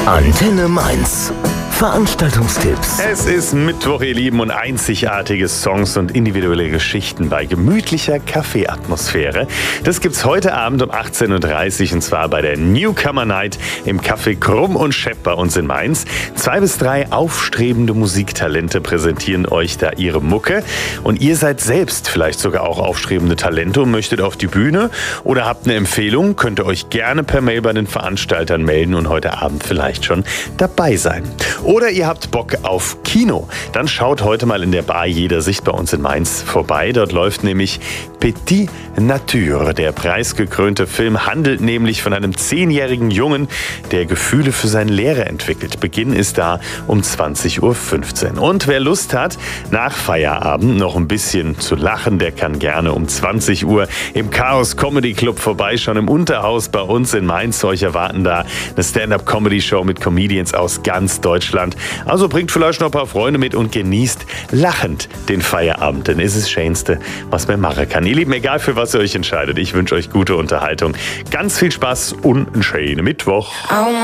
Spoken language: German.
Antenne Mainz. Veranstaltungstipps. Es ist Mittwoch, ihr Lieben, und einzigartige Songs und individuelle Geschichten bei gemütlicher Kaffeeatmosphäre. Das gibt's heute Abend um 18.30 Uhr und zwar bei der Newcomer Night im Café Krumm und Schepp bei uns in Mainz. 2 bis 3 aufstrebende Musiktalente präsentieren euch da ihre Mucke. Und ihr seid selbst vielleicht sogar auch aufstrebende Talente und möchtet auf die Bühne oder habt eine Empfehlung, könnt ihr euch gerne per Mail bei den Veranstaltern melden und heute Abend vielleicht schon dabei sein. Oder ihr habt Bock auf Kino. Dann schaut heute mal in der Bar Jeder Sicht bei uns in Mainz vorbei. Dort läuft nämlich Petit Nature. Der preisgekrönte Film handelt nämlich von einem 10-jährigen Jungen, der Gefühle für seinen Lehrer entwickelt. Beginn ist da um 20.15 Uhr. Und wer Lust hat, nach Feierabend noch ein bisschen zu lachen, der kann gerne um 20 Uhr im Chaos Comedy Club vorbeischauen. Im Unterhaus bei uns in Mainz. Euch erwarten da eine Stand-Up-Comedy-Show mit Comedians aus ganz Deutschland. Also bringt vielleicht noch ein paar Freunde mit und genießt lachend den Feierabend, denn es ist das Schönste, was man machen kann. Ihr Lieben, egal für was ihr euch entscheidet, ich wünsche euch gute Unterhaltung, ganz viel Spaß und einen schönen Mittwoch.